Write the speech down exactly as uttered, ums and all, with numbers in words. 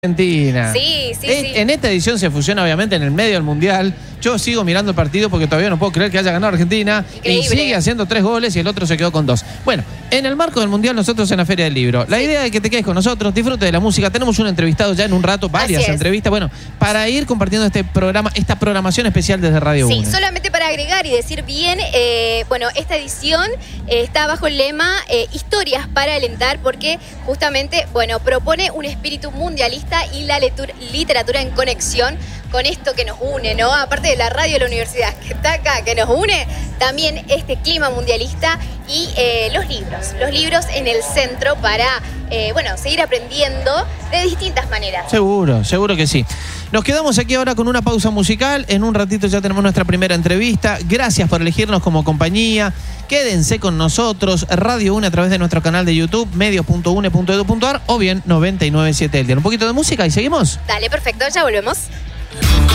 Argentina. Sí, sí, en, sí. En esta edición se fusiona obviamente en el medio del Mundial. Yo sigo mirando el partido porque todavía no puedo creer que haya ganado Argentina. Increíble. Y sigue haciendo tres goles y el otro se quedó con dos. Bueno, en el marco del Mundial nosotros en la Feria del Libro. La Sí. idea es que te quedes con nosotros, disfrute de la música. Tenemos un entrevistado ya en un rato, varias Así es. entrevistas. Bueno, para ir compartiendo este programa, esta programación especial desde Radio Sí, uno. solamente para agregar y decir bien, eh, bueno, esta edición eh, está bajo el lema eh, Historias para alentar, porque justamente, bueno, propone un espíritu mundialista y la letur- literatura en conexión con esto que nos une, ¿no? Aparte de la radio de la universidad que está acá, que nos une, también este clima mundialista y eh, los libros, los libros en el centro para, eh, bueno, seguir aprendiendo de distintas maneras. Seguro, seguro que sí. Nos quedamos aquí ahora con una pausa musical. En un ratito ya tenemos nuestra primera entrevista. Gracias por elegirnos como compañía. Quédense con nosotros. Radio uno a través de nuestro canal de YouTube, medios punto une punto edu punto ar o bien noventa y nueve punto siete El Día. Un poquito de música y seguimos. Dale, perfecto, ya volvemos.